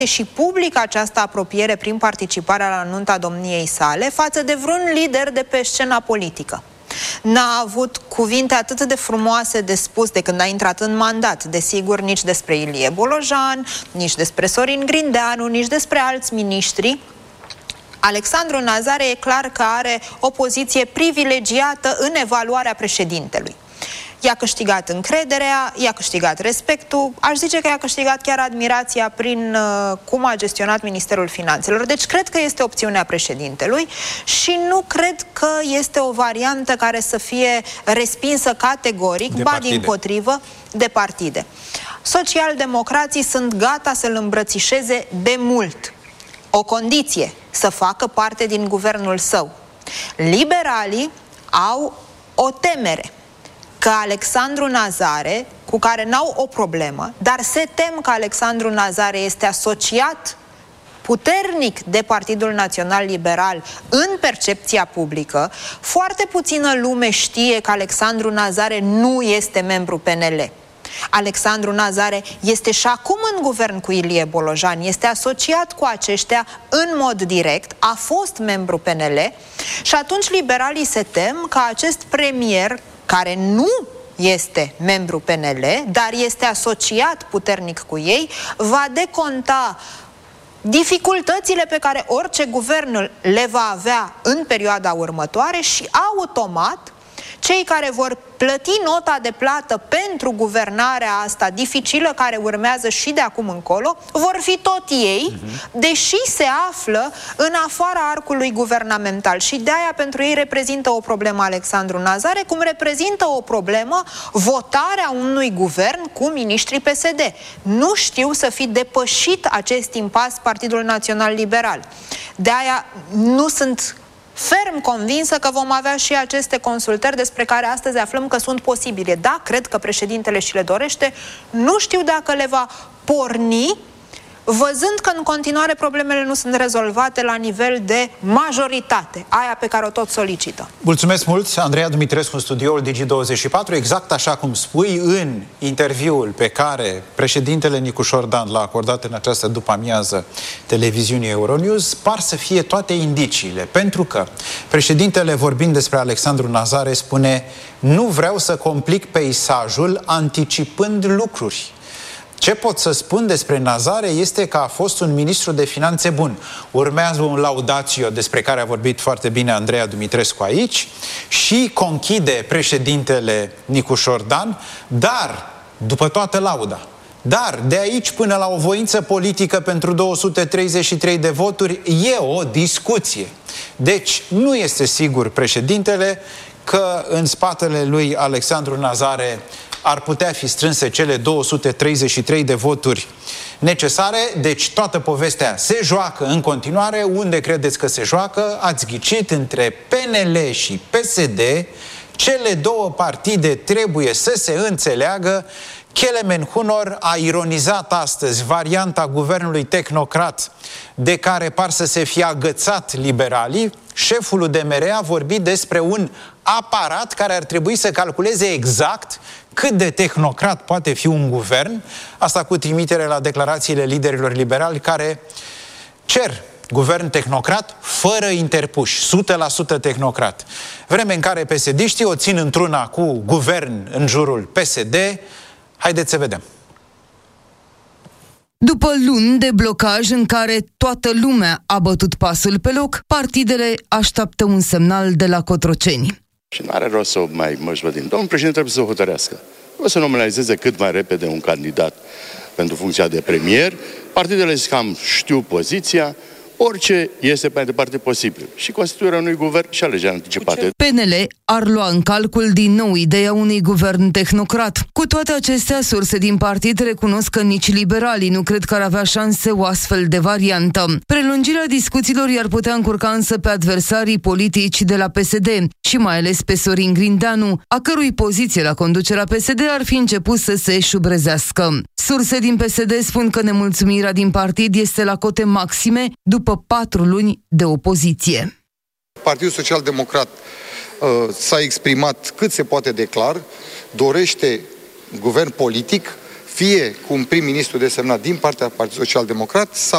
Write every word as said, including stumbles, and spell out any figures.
și public această apropiere prin participarea la nunta domniei sale față de vreun lider de pe scena politică. N-a avut cuvinte atât de frumoase de spus de când a intrat în mandat, desigur, nici despre Ilie Bolojan, nici despre Sorin Grindeanu, nici despre alți miniștri. Alexandru Nazare e clar că are o poziție privilegiată în evaluarea președintelui. I-a câștigat încrederea, i-a câștigat respectul, aș zice că i-a câștigat chiar admirația prin uh, cum a gestionat Ministerul Finanțelor. Deci cred că este opțiunea președintelui și nu cred că este o variantă care să fie respinsă categoric, de ba partide. dimpotrivă, de partide. Socialdemocrații sunt gata să-l îmbrățișeze de mult. O condiție, să facă parte din guvernul său. Liberalii au o temere că Alexandru Nazare, cu care n-au o problemă, dar se tem că Alexandru Nazare este asociat puternic de Partidul Național Liberal în percepția publică. Foarte puțină lume știe că Alexandru Nazare nu este membru P N L. Alexandru Nazare este și acum în guvern cu Ilie Bolojan, este asociat cu aceștia în mod direct, a fost membru P N L și atunci liberalii se tem că acest premier, care nu este membru P N L, dar este asociat puternic cu ei, va deconta dificultățile pe care orice guvern le va avea în perioada următoare și automat cei care vor plăti nota de plată pentru guvernarea asta dificilă care urmează și de acum încolo, vor fi tot ei, uh-huh. deși se află în afara arcului guvernamental. Și de-aia pentru ei reprezintă o problemă Alexandru Nazare, cum reprezintă o problemă votarea unui guvern cu miniștri P S D. Nu știu să fi depășit acest impas Partidul Național Liberal. De-aia nu sunt ferm convinsă că vom avea și aceste consultări despre care astăzi aflăm că sunt posibile. Da, cred că președintele și le dorește. Nu știu dacă le va porni, văzând că în continuare problemele nu sunt rezolvate la nivel de majoritate, aia pe care o tot solicită. Mulțumesc mult, Andreea Dumitrescu, în studioul Digi douăzeci și patru. Exact așa cum spui, în interviul pe care președintele Nicușor Dan l-a acordat în această după-amiază televiziunii Euronews, par să fie toate indiciile. Pentru că președintele, vorbind despre Alexandru Nazare, spune: nu vreau să complic peisajul anticipând lucruri. Ce pot să spun despre Nazare este că a fost un ministru de finanțe bun. Urmează un laudatio despre care a vorbit foarte bine Andreea Dumitrescu aici și conchide președintele Nicușor Dan, dar, după toată lauda, dar de aici până la o voință politică pentru două sute treizeci și trei de voturi e o discuție. Deci nu este sigur președintele că în spatele lui Alexandru Nazare ar putea fi strânse cele două sute treizeci și trei de voturi necesare. Deci toată povestea se joacă în continuare. Unde credeți că se joacă? Ați ghicit, între P N L și P S D. Cele două partide trebuie să se înțeleagă. Kelemen Hunor a ironizat astăzi varianta guvernului tehnocrat de care par să se fie agățat liberalii. Șeful U D M R a vorbit despre un aparat care ar trebui să calculeze exact cât de tehnocrat poate fi un guvern, asta cu trimitere la declarațiile liderilor liberali care cer guvern tehnocrat fără interpuși, o sută la sută tehnocrat. Vreme în care P S D-știi o țin într-una cu guvern în jurul P S D. Haideți să vedem. După luni de blocaj în care toată lumea a bătut pasul pe loc, partidele așteaptă un semnal de la Cotroceni. Și nu are rost să o mai mășvădim. Domnul președinte trebuie să o hotărească. Trebuie să nominalizeze cât mai repede un candidat pentru funcția de premier. Partidele cam știu poziția. Orice este mai departe posibil. Și constituirea unui guvern și alegeri anticipate. P N L ar lua în calcul din nou ideea unui guvern tehnocrat. Cu toate acestea, surse din partid recunosc că nici liberalii nu cred că ar avea șanse o astfel de variantă. Prelungirea discuțiilor i-ar putea încurca însă pe adversarii politici de la P S D și mai ales pe Sorin Grindeanu, a cărui poziție la conducerea P S D ar fi început să se șubrezească. Surse din P S D spun că nemulțumirea din partid este la cote maxime după patru luni de opoziție. Partidul Social Democrat uh, s-a exprimat cât se poate de clar, dorește guvern politic, fie cu un prim-ministru desemnat din partea Partidului Social Democrat sau